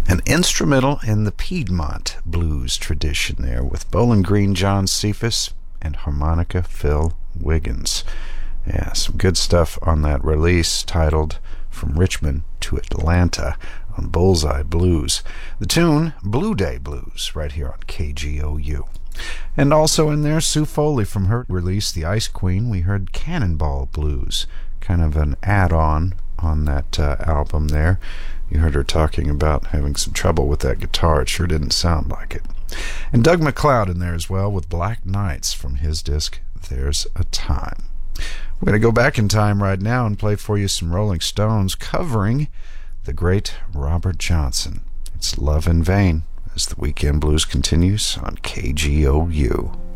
An instrumental in the Piedmont blues tradition there with Bowling Green John Cephas and harmonica Phil Wiggins. Yeah, some good stuff on that release titled From Richmond to Atlanta on Bullseye Blues. The tune, Blue Day Blues, right here on KGOU. And also in there, Sue Foley from her release, The Ice Queen, we heard Cannonball Blues, kind of an add-on on that album there. You heard her talking about having some trouble with that guitar. It sure didn't sound like it. And Doug McLeod in there as well with Black Nights from his disc, There's a Time. We're going to go back in time right now and play for you some Rolling Stones covering the great Robert Johnson. It's Love in Vain as the Weekend Blues continues on KGOU.